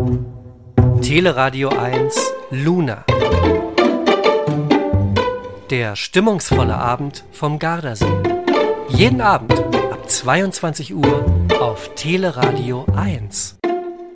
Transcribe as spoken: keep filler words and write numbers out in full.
Teleradio eins Luna. Der stimmungsvolle Abend vom Gardasee. Jeden Abend ab zweiundzwanzig Uhr auf Teleradio eins.